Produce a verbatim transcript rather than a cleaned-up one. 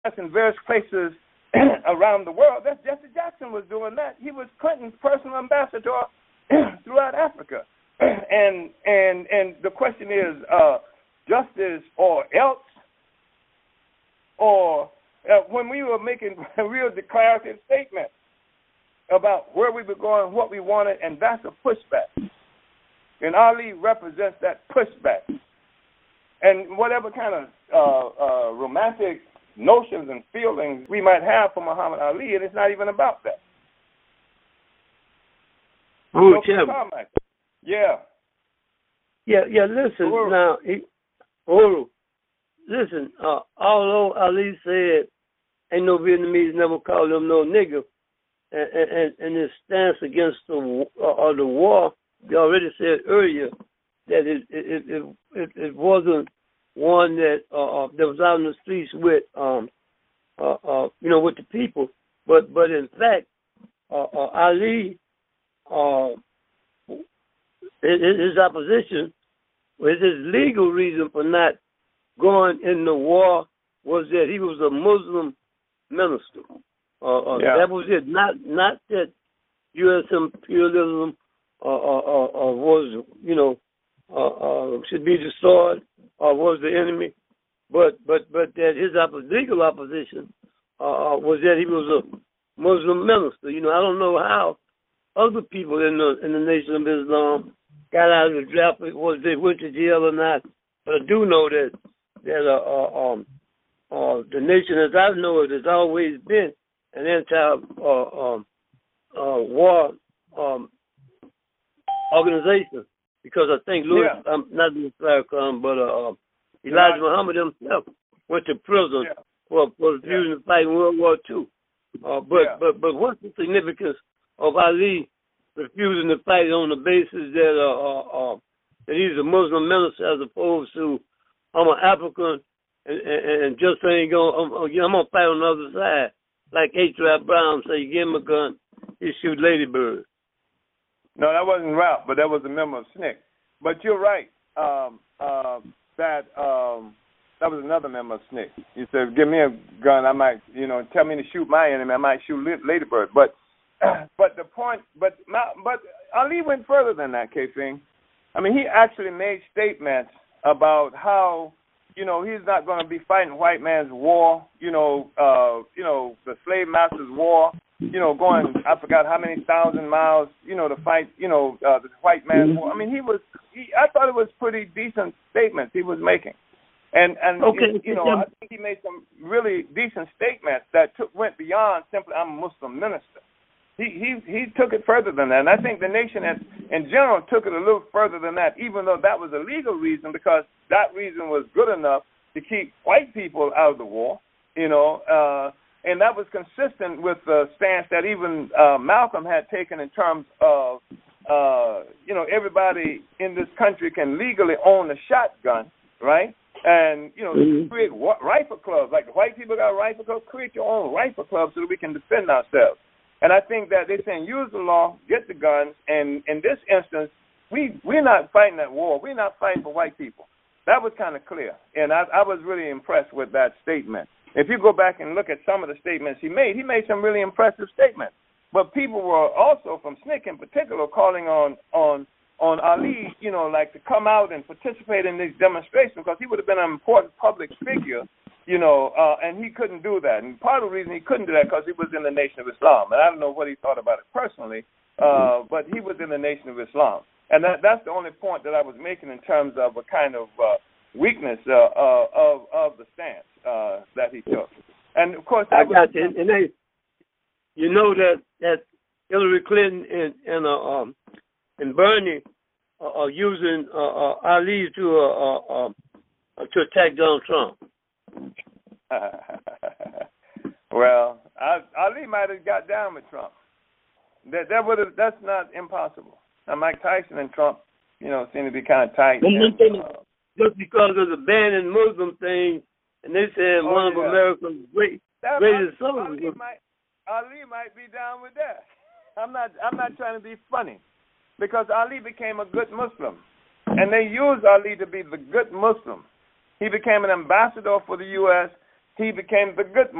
in various places around the world. That's Jesse Jackson was doing that. He was Clinton's personal ambassador throughout Africa. And and and the question is, uh, justice or else, or uh, when we were making real declarative statements about where we were going, what we wanted, and that's a pushback. And Ali represents that pushback. And whatever kind of uh, uh, romantic notions and feelings we might have for Muhammad Ali, and it's not even about that. Oh, so, Jim. Yeah. Yeah, yeah, listen, Uru. now, he, Uru, listen, uh, although Ali said, ain't no Vietnamese never called him no nigger, and, and, and his stance against the, uh, the war, you already said earlier that it it, it, it, it wasn't one that uh, that was out in the streets with, um, uh, uh, you know, with the people, but, but in fact, uh, uh, Ali, uh, his opposition, his legal reason for not going in the war was that he was a Muslim minister. Uh, uh, yeah. That was it. Not not that U S imperialism uh, uh, uh, uh, was, you know, uh, uh, should be destroyed or was the enemy, but but but that his oppo- legal opposition uh, was that he was a Muslim minister. You know, I don't know how other people in the in the Nation of Islam got out of the draft, was they went to jail or not. But I do know that that uh, uh, um, uh, the nation, as I know it, has always been an anti uh, um, uh, war um, organization. Because I think Louis, yeah. um, not Louis Farrakhan, but uh, Elijah yeah. Muhammad himself went to prison yeah. for, for refusing yeah. to fight in World War Two. Uh, but yeah. but but what's the significance of Ali refusing to fight on the basis that uh, uh, uh, that he's a Muslim minister as opposed to I'm an African and, and, and just ain't going I'm, I'm gonna fight on the other side like H. Rap Brown say, give him a gun, he shoot Ladybird. No, that wasn't Rap, but that was a member of S N C C. But you're right um, uh, that um, that was another member of S N C C. He said, give me a gun, I might, you know, tell me to shoot my enemy, I might shoot Ladybird. But But the point, but but Ali went further than that, K-Fing. I mean, he actually made statements about how, you know, he's not going to be fighting white man's war, you know, uh, you know, the slave master's war, you know, going, I forgot how many thousand miles, you know, to fight, you know, uh, the white man's war. I mean, he was, he, I thought it was pretty decent statements he was making. And, and okay. you know, I think he made some really decent statements that took, went beyond simply, I'm a Muslim minister. He, he he took it further than that, and I think the nation as, in general took it a little further than that, even though that was a legal reason, because that reason was good enough to keep white people out of the war, you know, uh, and that was consistent with the stance that even uh, Malcolm had taken in terms of, uh, you know, everybody in this country can legally own a shotgun, right? And, you know, mm-hmm. create rifle clubs, like the white people got rifle clubs, create your own rifle clubs so that we can defend ourselves. And I think that they're saying use the law, get the guns, and in this instance, we, we're not fighting that war. We're not fighting for white people. That was kind of clear, and I, I was really impressed with that statement. If you go back and look at some of the statements he made, he made some really impressive statements. But people were also, from S N C C in particular, calling on, on, on Ali, you know, like to come out and participate in these demonstrations because he would have been an important public figure. You know, uh, and he couldn't do that. And part of the reason he couldn't do that because he was in the Nation of Islam. And I don't know what he thought about it personally, uh, but he was in the Nation of Islam. And that, that's the only point that I was making in terms of a kind of uh, weakness uh, uh, of of the stance uh, that he took. And, of course, I was, got you. And they, you know that, that Hillary Clinton and, and, uh, um, and Bernie are, are using uh, uh, Ali to, uh, uh, uh, to attack Donald Trump. Well, I, Ali might have got down with Trump. That that would have, that's not impossible. Now, Mike Tyson and Trump, you know, seem to be kind of tight. And, uh, just because of the banning Muslim thing, and they said oh, one yeah. of America's great, greatest songs. Ali might, Ali might be down with that. I'm not. I'm not trying to be funny, because Ali became a good Muslim, and they used Ali to be the good Muslim. He became an ambassador for the U S he became the good